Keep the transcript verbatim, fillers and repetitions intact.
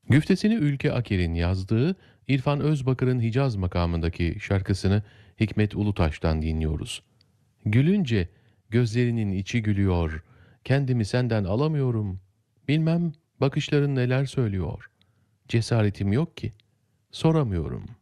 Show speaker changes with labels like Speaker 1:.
Speaker 1: Güftesini Ülke Aker'in yazdığı, İrfan Özbakır'ın Hicaz makamındaki şarkısını Hikmet Ulutaş'tan dinliyoruz. Gülünce gözlerinin içi gülüyor, kendimi senden alamıyorum. Bilmem bakışların neler söylüyor. Cesaretim yok ki, soramıyorum.